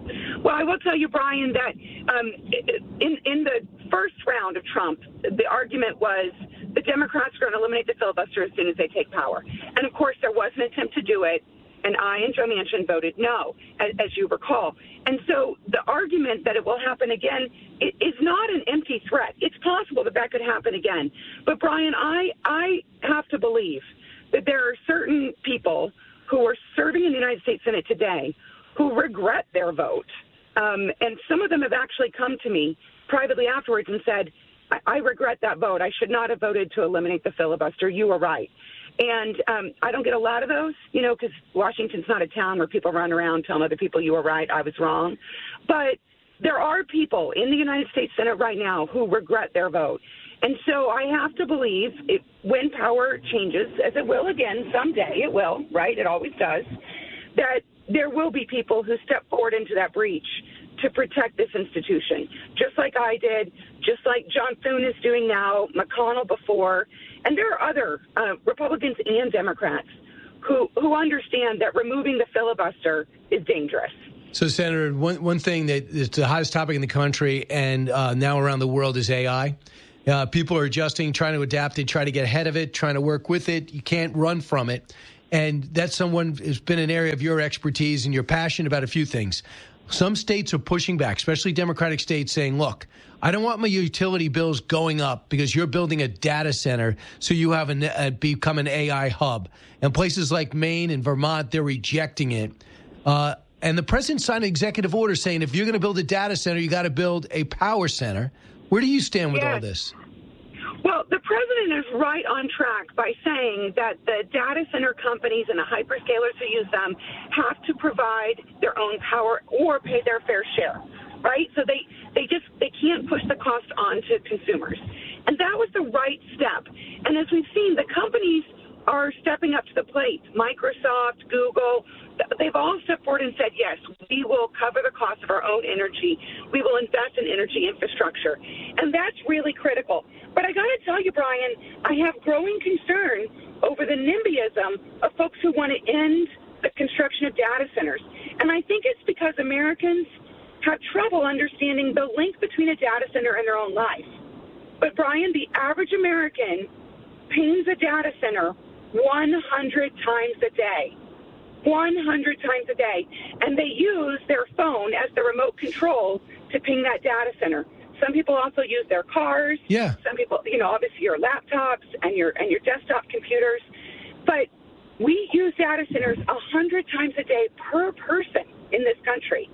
Well, I will tell you, Brian, that um, in in the first round of Trump, the argument was the Democrats are going to eliminate the filibuster as soon as they take power. And, of course, there was an attempt to do it, and I and Joe Manchin voted no, as, as you recall. And so the argument that it will happen again is not an empty threat. It's possible that that could happen again. But, Brian, I, I have to believe that there are certain people who are serving in the United States Senate today who regret their vote. Um, and some of them have actually come to me privately afterwards and said, I, I regret that vote. I should not have voted to eliminate the filibuster. You were right. And um, I don't get a lot of those, you know, because Washington's not a town where people run around telling other people you were right, I was wrong. But there are people in the United States Senate right now who regret their vote. And so I have to believe it, when power changes, as it will again someday, it will, right? It always does, that there will be people who step forward into that breach to protect this institution, just like I did, just like John Thune is doing now, McConnell before. And there are other uh, Republicans and Democrats who, who understand that removing the filibuster is dangerous. So, Senator, one, one thing that is the hottest topic in the country and uh, now around the world is A I. Uh, people are adjusting, trying to adapt it, trying to get ahead of it, trying to work with it. You can't run from it. And that's someone who's been an area of your expertise, and you're passionate about a few things. Some states are pushing back, especially Democratic states, saying, look, I don't want my utility bills going up because you're building a data center so you have a, a, become an A I hub. And places like Maine and Vermont, they're rejecting it. Uh, and the president signed an executive order saying if you're going to build a data center, you got to build a power center. Where do you stand with yes. all this? Well, the president is right on track by saying that the data center companies and the hyperscalers who use them have to provide their own power or pay their fair share, right? So they, they just they can't push the cost on to consumers. And that was the right step. And as we've seen, the companies are stepping up to the plate. Microsoft, Google, they've all stepped forward and said, yes, we will cover the cost of our own energy. We will invest in energy infrastructure. And that's really critical. But I got to tell you, Brian, I have growing concern over the NIMBYism of folks who want to end the construction of data centers. And I think it's because Americans have trouble understanding the link between a data center and their own life. But, Brian, the average American pings a data center one hundred times a day. one hundred times a day. And they use their phone as the remote control to ping that data center. Some people also use their cars. Yeah. Some people, you know, obviously your laptops and your and your desktop computers. But we use data centers one hundred times a day per person in this country.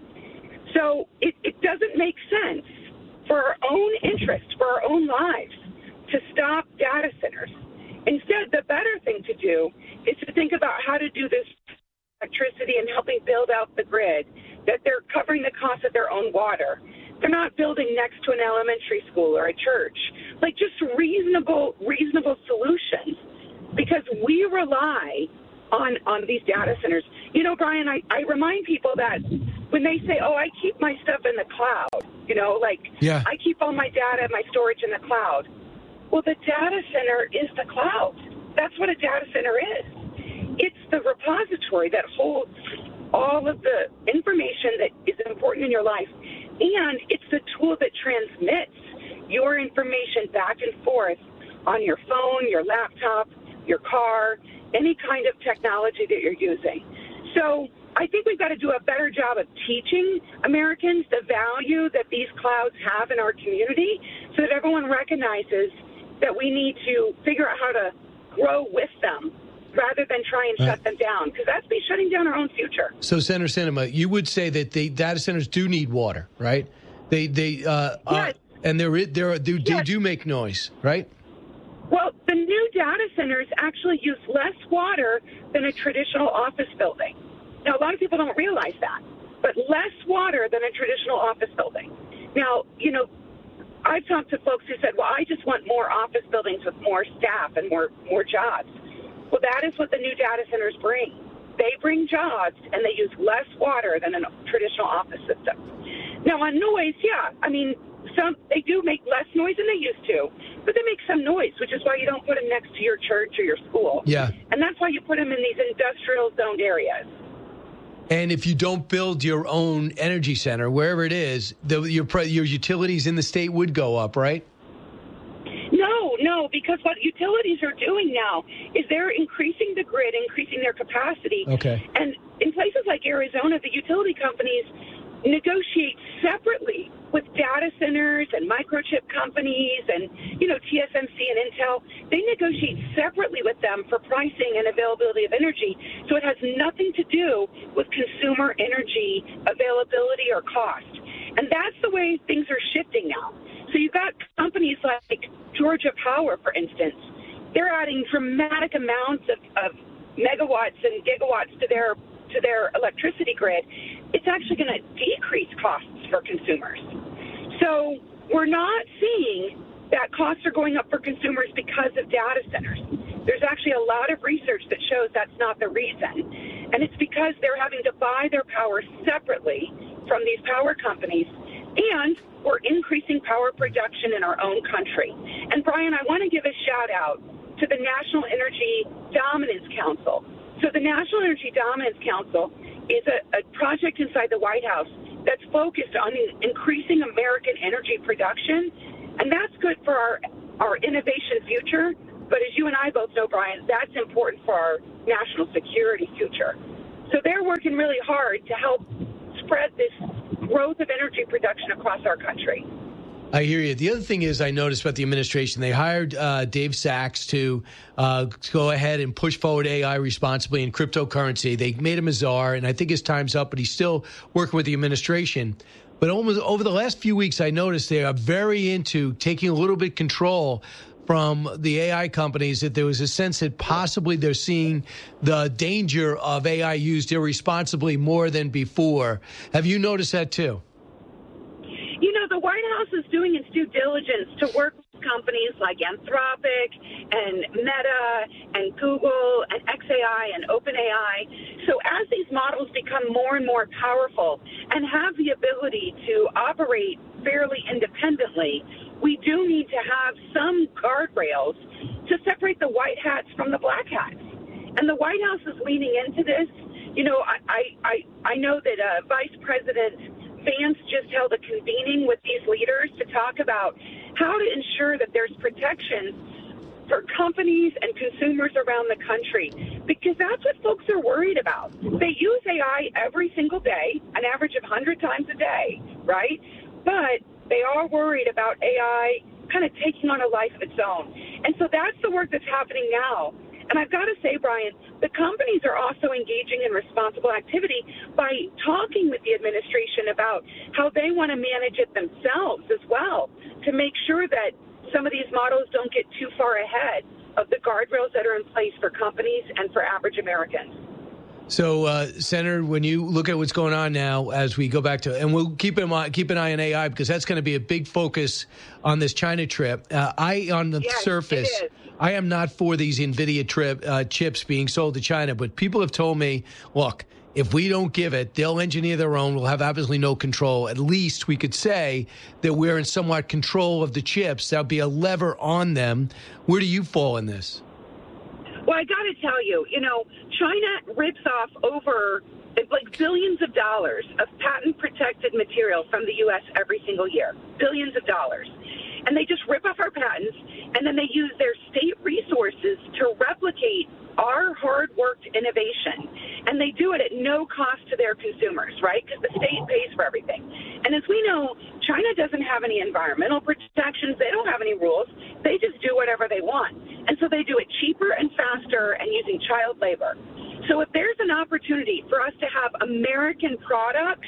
So it, it doesn't make sense for our own interest, for our own lives, to stop data centers. Instead, the better thing to do is to think about how to do this electricity and helping build out the grid, that they're covering the cost of their own water. They're not building next to an elementary school or a church. Like just reasonable, reasonable solutions, because we rely on, on these data centers. You know, Brian, I, I remind people that when they say, oh, I keep my stuff in the cloud, you know, like yeah. I keep all my data, my storage in the cloud. Well, the data center is the cloud. That's what a data center is. It's the repository that holds all of the information that is important in your life. And it's the tool that transmits your information back and forth on your phone, your laptop, your car, any kind of technology that you're using. So I think we've got to do a better job of teaching Americans the value that these clouds have in our community so that everyone recognizes that we need to figure out how to grow with them rather than try and right. shut them down, because that's be shutting down our own future. So, Senator Sinema, you would say that the data centers do need water, right? They, they, uh, yes. uh, and they're, they're, they do, yes. do make noise, right? Well, the new data centers actually use less water than a traditional office building. Now, a lot of people don't realize that, but less water than a traditional office building. Now, you know, I've talked to folks who said, well, I just want more office buildings with more staff and more, more jobs. Well, that is what the new data centers bring. They bring jobs, and they use less water than a traditional office system. Now, on noise, yeah, I mean, some they do make less noise than they used to, but they make some noise, which is why you don't put them next to your church or your school. Yeah. And that's why you put them in these industrial zoned areas. And if you don't build your own energy center, wherever it is, the, your your utilities in the state would go up, right? No, no, because what utilities are doing now is they're increasing the grid, increasing their capacity. Okay. And in places like Arizona, the utility companies negotiate separately with data centers and microchip companies and, you know, T S M C and Intel. They negotiate separately with them for pricing and availability of energy. So it has nothing to do with consumer energy availability or cost. And that's the way things are shifting now. So you've got companies like Georgia Power, for instance. They're adding dramatic amounts of, of megawatts and gigawatts to their to their electricity grid. It's actually going to decrease costs for consumers. So we're not seeing that costs are going up for consumers because of data centers. There's actually a lot of research that shows that's not the reason. And it's because they're having to buy their power separately from these power companies. And we're increasing power production in our own country. And Brian, I want to give a shout out to the National Energy Dominance Council. So the National Energy Dominance Council is a, a project inside the White House that's focused on increasing American energy production. And that's good for our, our innovation future. But as you and I both know, Brian, that's important for our national security future. So they're working really hard to help spread this growth of energy production across our country. I hear you. The other thing is I noticed about the administration, they hired uh, Dave Sachs to uh, go ahead and push forward A I responsibly in cryptocurrency. They made him a czar, and I think his time's up, but he's still working with the administration. But almost over the last few weeks, I noticed they are very into taking a little bit control from the A I companies, that there was a sense that possibly they're seeing the danger of A I used irresponsibly more than before. Have you noticed that too? You know, the White House is doing its due diligence to work with companies like Anthropic and Meta and Google and X A I and OpenAI. So as these models become more and more powerful and have the ability to operate fairly independently, we do need to have some guardrails to separate the white hats from the black hats. And the White House is leaning into this. You know, I, I, I, I know that uh, Vice President Vance just held a convening with these leaders to talk about how to ensure that there's protections for companies and consumers around the country, because that's what folks are worried about. They use A I every single day, an average of one hundred times a day, right? But they are worried about A I kind of taking on a life of its own. And so that's the work that's happening now. And I've got to say, Brian, the companies are also engaging in responsible activity by talking with the administration about how they want to manage it themselves as well, to make sure that some of these models don't get too far ahead of the guardrails that are in place for companies and for average Americans. So, uh, Senator, when you look at what's going on now, as we go back to, and we'll keep in mind, keep an eye on A I, because that's going to be a big focus on this China trip. Uh, I, on the yes, surface, I am not for these NVIDIA trip, uh, chips being sold to China, but people have told me, look, if we don't give it, they'll engineer their own. We'll have absolutely no control. At least we could say that we're in somewhat control of the chips. There'll be a lever on them. Where do you fall in this? Well, I got to tell you, you know, China rips off over like billions of dollars of patent-protected material from the U S every single year, billions of dollars. And they just rip off our patents, and then they use their state resources to replicate our hard-worked innovation. And they do it at no cost to their consumers, right? Because the state pays for everything. And as we know, China doesn't have any environmental protections. They don't have any rules. They just do whatever they want. And so they do it cheaper and faster and using child labor. So if there's an opportunity for us to have American products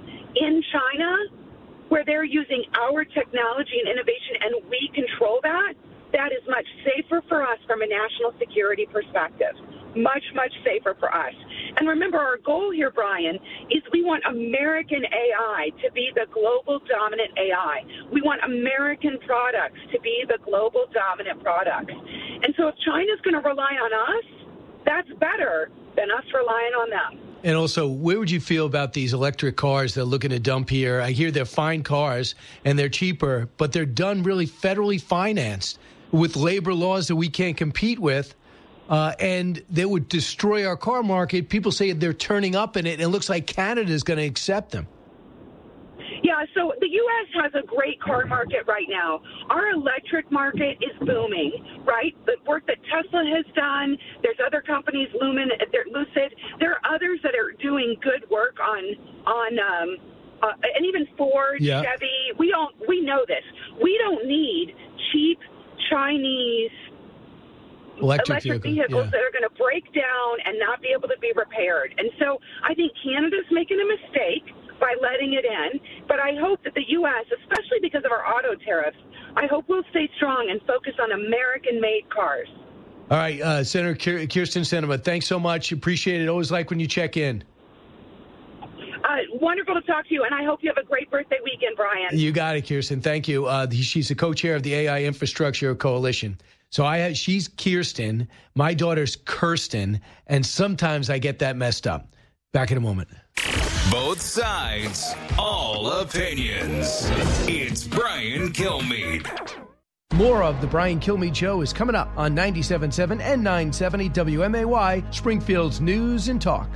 in China where they're using our technology and innovation and we control that, that is much safer for us from a national security perspective. Much, much safer for us. And remember, our goal here, Brian, is we want American A I to be the global dominant A I. We want American products to be the global dominant products. And so if China's going to rely on us, that's better than us relying on them. And also, where would you feel about these electric cars they're looking to dump here? I hear they're fine cars and they're cheaper, but they're done really federally financed with labor laws that we can't compete with. uh, and they would destroy our car market. People say they're turning up in it, and it looks like Canada is going to accept them. Yeah, so the U S has a great car market right now. Our electric market is booming, right? The work that Tesla has done, there's other companies, Lumen, Lucid. There are others that are doing good work on, on um, uh, and even Ford, yeah. Chevy. We don't, we know this. We don't need cheap Chinese electric, electric vehicle, vehicles yeah. that are going to break down and not be able to be repaired. And so I think Canada's making a mistake by letting it in, but I hope that the U S, especially because of our auto tariffs, I hope we'll stay strong and focus on American-made cars. All right, uh, Senator Kyrsten Sinema, thanks so much. Appreciate it. Always like when you check in. Uh, wonderful to talk to you, and I hope you have a great birthday weekend, Brian. You got it, Kirsten. Thank you. Uh, she's the co-chair of the A I Infrastructure Coalition. So I have, she's Kirsten, my daughter's Kirsten, and sometimes I get that messed up. Back in a moment. Both sides, all opinions. It's Brian Kilmeade. More of the Brian Kilmeade Show is coming up on ninety-seven point seven and nine seventy W M A Y, Springfield's News and Talk.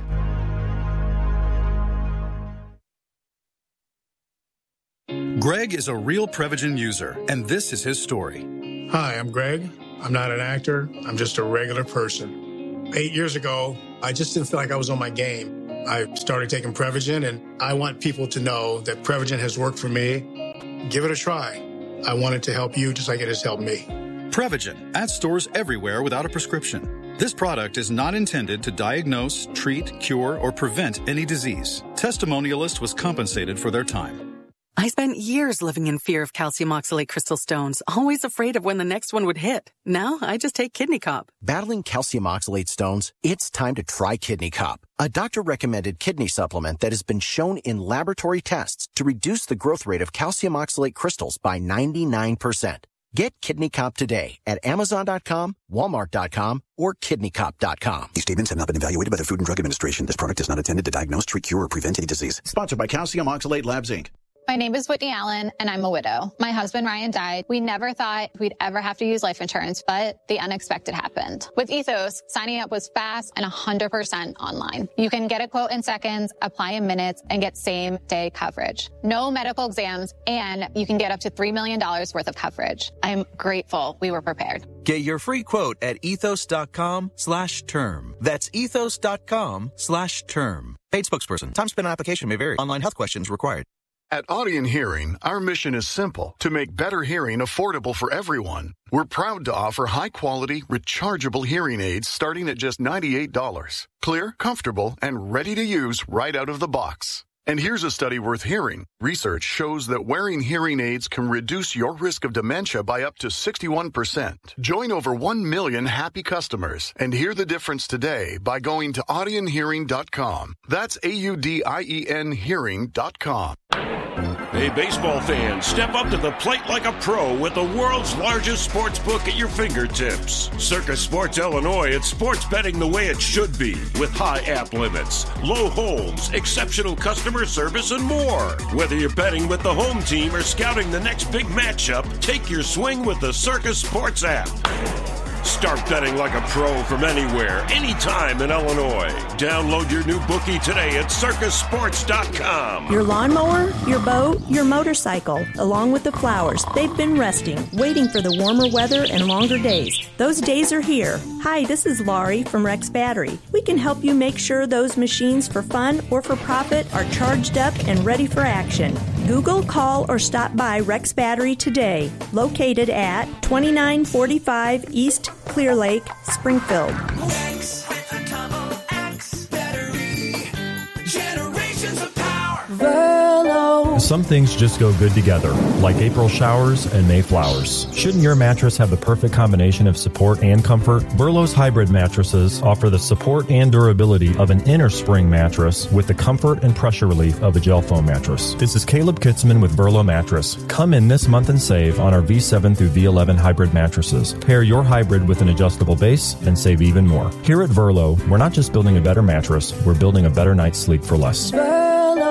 Greg is a real Prevagen user, and this is his story. Hi, I'm Greg. I'm not an actor. I'm just a regular person. Eight years ago, I just didn't feel like I was on my game. I started taking Prevagen, and I want people to know that Prevagen has worked for me. Give it a try. I want it to help you just like it has helped me. Prevagen, at stores everywhere without a prescription. This product is not intended to diagnose, treat, cure, or prevent any disease. Testimonialist was compensated for their time. I spent years living in fear of calcium oxalate crystal stones, always afraid of when the next one would hit. Now I just take Kidney Cop. Battling calcium oxalate stones? It's time to try Kidney Cop, a doctor-recommended kidney supplement that has been shown in laboratory tests to reduce the growth rate of calcium oxalate crystals by ninety-nine percent. Get Kidney Cop today at Amazon dot com, Walmart dot com, or Kidney Cop dot com. These statements have not been evaluated by the Food and Drug Administration. This product is not intended to diagnose, treat, cure, or prevent any disease. Sponsored by Calcium Oxalate Labs, Incorporated. My name is Whitney Allen, and I'm a widow. My husband, Ryan, died. We never thought we'd ever have to use life insurance, but the unexpected happened. With Ethos, signing up was fast and one hundred percent online. You can get a quote in seconds, apply in minutes, and get same-day coverage. No medical exams, and you can get up to three million dollars worth of coverage. I'm grateful we were prepared. Get your free quote at ethos.com slash term. That's ethos.com slash term. Paid spokesperson. Time spent on application may vary. Online health questions required. At Audien Hearing, our mission is simple: to make better hearing affordable for everyone. We're proud to offer high-quality, rechargeable hearing aids starting at just ninety-eight dollars. Clear, comfortable, and ready to use right out of the box. And here's a study worth hearing. Research shows that wearing hearing aids can reduce your risk of dementia by up to sixty-one percent. Join over one million happy customers and hear the difference today by going to audien hearing dot com. That's A U D I E N hearing dot com. Hey, baseball fans, step up to the plate like a pro with the world's largest sports book at your fingertips. Circus Sports Illinois, it's sports betting the way it should be, with high app limits, low holds, exceptional customer service, and more. Whether you're betting with the home team or scouting the next big matchup, take your swing with the Circus Sports app. Start betting like a pro from anywhere, anytime in Illinois. Download your new bookie today at circus sports dot com. Your lawnmower, your boat, your motorcycle, along with the flowers, they've been resting, waiting for the warmer weather and longer days. Those days are here. Hi, this is Laurie from Rex Battery. We can help you make sure those machines for fun or for profit are charged up and ready for action. Google, call, or stop by Rex Battery today, located at twenty-nine forty-five East Clear Lake, Springfield. Rex with a double X battery. Generations of power. Verlo. Some things just go good together, like April showers and May flowers. Shouldn't your mattress have the perfect combination of support and comfort? Verlo's hybrid mattresses offer the support and durability of an inner spring mattress with the comfort and pressure relief of a gel foam mattress. This is Caleb Kitzman with Verlo Mattress. Come in this month and save on our V seven through V eleven hybrid mattresses. Pair your hybrid with an adjustable base and save even more. Here at Verlo, we're not just building a better mattress, we're building a better night's sleep for less. Verlo.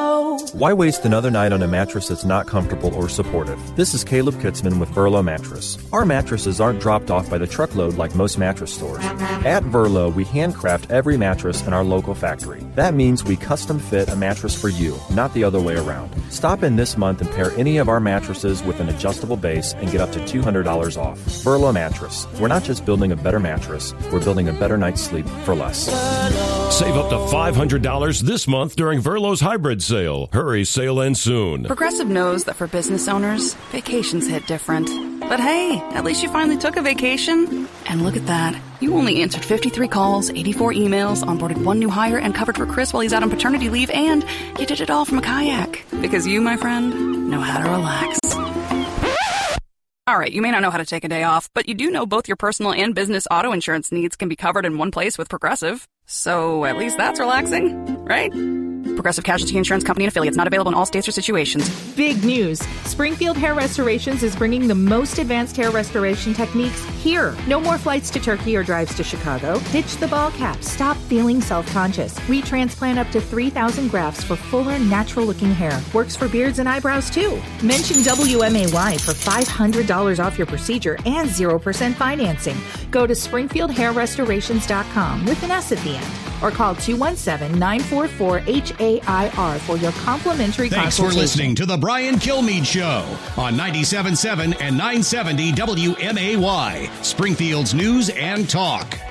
Why waste another night on a mattress that's not comfortable or supportive? This is Caleb Kitzman with Verlo Mattress. Our mattresses aren't dropped off by the truckload like most mattress stores. At Verlo, we handcraft every mattress in our local factory. That means we custom fit a mattress for you, not the other way around. Stop in this month and pair any of our mattresses with an adjustable base and get up to two hundred dollars off. Verlo Mattress. We're not just building a better mattress, we're building a better night's sleep for less. Save up to five hundred dollars this month during Verlo's hybrid sale. Hurry, sale ends soon. Progressive knows that for business owners, vacations hit different. But hey, at least you finally took a vacation. And look at that. You only answered fifty-three calls, eighty-four emails, onboarded one new hire, and covered for Chris while he's out on paternity leave, and you did it all from a kayak. Because you, my friend, know how to relax. All right, you may not know how to take a day off, but you do know both your personal and business auto insurance needs can be covered in one place with Progressive. So at least that's relaxing, right? Progressive Casualty Insurance Company and affiliates, not available in all states or situations. Big news. Springfield Hair Restorations is bringing the most advanced hair restoration techniques here. No more flights to Turkey or drives to Chicago. Ditch the ball cap. Stop feeling self-conscious. We transplant up to three thousand grafts for fuller, natural-looking hair. Works for beards and eyebrows, too. Mention W M A Y for five hundred dollars off your procedure and zero percent financing. Go to springfield hair restorations dot com with an S at the end. Or call two one seven, nine four four, H A I R for your complimentary Thanks consultation. for listening to The Brian Kilmeade Show on ninety-seven point seven and nine seventy W M A Y, Springfield's News and Talk.